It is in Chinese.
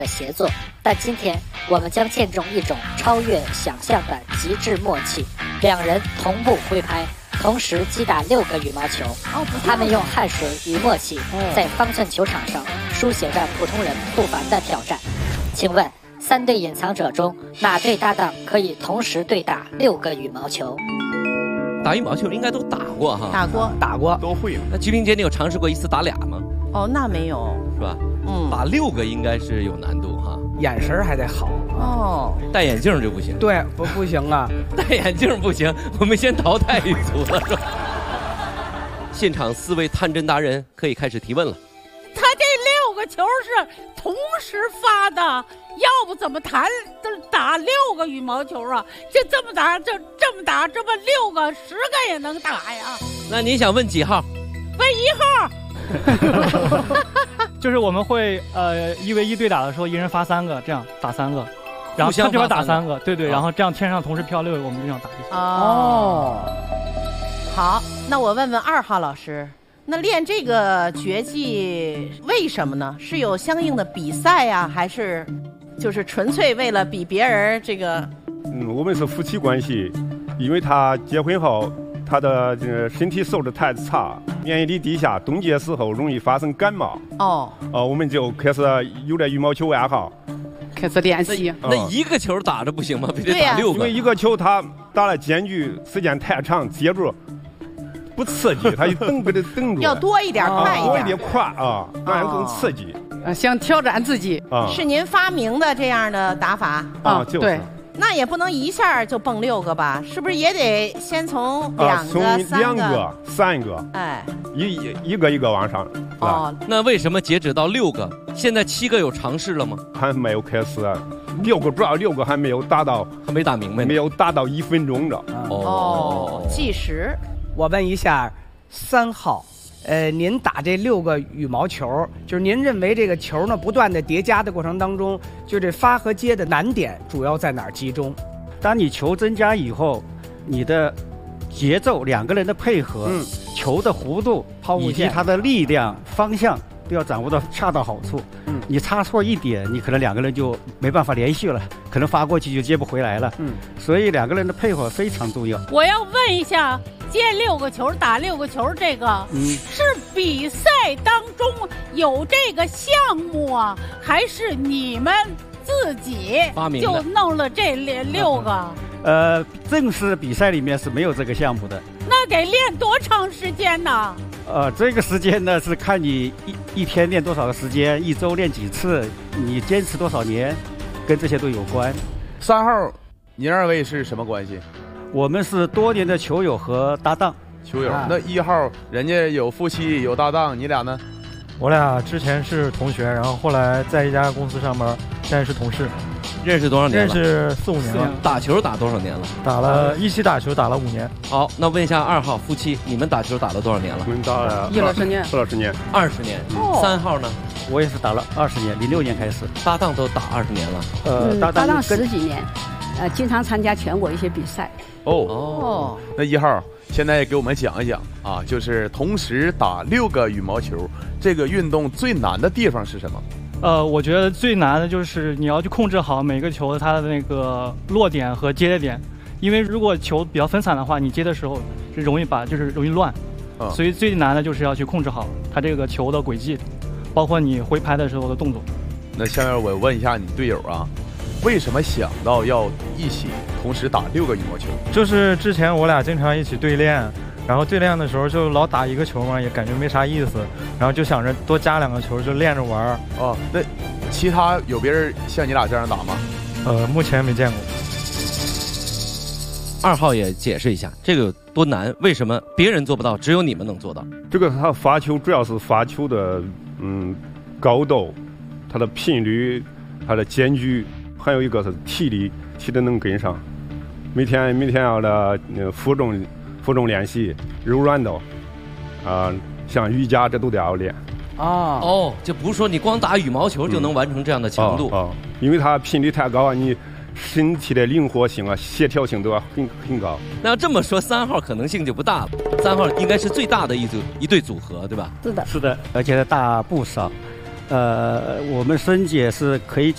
的协作，但今天我们将见证一种超越想象的极致默契，两人同步挥拍，同时击打6个羽毛球。他们用汗水与默契，在方寸球场上书写着普通人不凡的挑战。请问3对隐藏者中，哪对搭档可以同时对打6个羽毛球？ 打羽毛球应该都打过哈， 打过都会。 那鞠萍姐，你有尝试过一次打俩吗？ 哦，那没有， 是吧？打6个应该是有难度哈， 眼神还得好哦。 戴眼镜就不行， 对，不行啊， 戴眼镜不行，我们先淘汰一组了，是吧？现场4位探针达人可以开始提问了。 他这6个球是同时发的，要不怎么打6个羽毛球啊？这么打，这么6个、10个也能打呀？ 那你想问几号？ 问1号。 就是我们会1v1对打的时候，一人发3个，这样打3个，然后他这边打3个，对，然后这样天上同时飘6个，我们这样打就行。 哦，好，那我问问2号老师，那练这个绝技为什么呢？是有相应的比赛呀，还是就是纯粹为了比别人这个？ 我们是夫妻关系，因为他结婚后。他的身体素质太差，免疫力低下，冬季时候容易发生感冒。我们就开始有点羽毛球爱好， 开始练习。 那1个球打着不行吗？必须打6个。 因为1个球他打了间距时间太长，接住不刺激，他就给他蹬住。 要多一点，快一点， 多一点快啊，那样更刺激。 想挑战自己是您发明的这样的打法啊？对。 那也不能一下就蹦6个吧？是不是也得先从2个、3个、 3个？ 哎， 一个一个往上。 那为什么截止到6个？现在7个有尝试了吗？ 还没有开始，6个主要6个还没有达到， 还没打明白， 没有达到1分钟的。 计时。 我问一下3号。您打这6个羽毛球，就是您认为这个球呢不断的叠加的过程当中，就这发和接的难点主要在哪儿集中？ 当你球增加以后，你的节奏、2个人的配合、球的弧度以及它的力量、方向都要掌握到恰到好处。你差错一点，你可能2个人就没办法连续了，可能发过去就接不回来了。所以2个人的配合非常重要。 我要问一下。接6个球打6个球，这个是比赛当中有这个项目啊，还是你们自己就弄了这6个？ 正式比赛里面是没有这个项目的。 那得练多长时间呢？ 这个时间呢是看你一天练多少个时间，1周练几次，你坚持多少年，跟这些都有关。 3号，你认为是什么关系？ 我们是多年的球友和搭档。 球友，那1号人家有夫妻有搭档，你俩呢？ 我俩之前是同学，然后后来在一家公司上班，现在是同事。 认识多少年了？ 认识4、5年了。 打球打多少年了？一起打球打了5年。 好，那问一下2号夫妻，你们打球打了多少年了？ 我们打了 20年。 20年。 20年。3号呢？ 我也是打了20年，06年开始。 搭档都打20年了。 搭档10几年。经常参加全国一些比赛。 那1号现在给我们讲一讲啊，就是同时打6个羽毛球，这个运动最难的地方是什么？ 我觉得最难的就是你要去控制好每个球它的那个落点和接的点，因为如果球比较分散的话，你接的时候是容易乱，所以最难的就是要去控制好它这个球的轨迹，包括你挥拍的时候的动作。 那下面我问一下你队友啊。为什么想到要一起同时打6个羽毛球？ 就是之前我俩经常一起对练，然后对练的时候就老打1个球嘛，也感觉没啥意思，然后就想着多加2个球就练着玩。 那其他有别人像你俩这样打吗？ 目前没见过。 2号也解释一下这个有多难，为什么别人做不到，只有你们能做到？ 这个他发球主要是发球的高度，它的频率，它的间距。还有一个是体力能跟上，每天要的负重练习，柔软度，像瑜伽这都得要练。 就不是说你光打羽毛球就能完成这样的强度。 因为它频率太高，你身体的灵活性协调性都要很高。 那要这么说，3号可能性就不大了。3号应该是最大的一对组合，对吧？ 是的，而且大不少。我们申姐是可以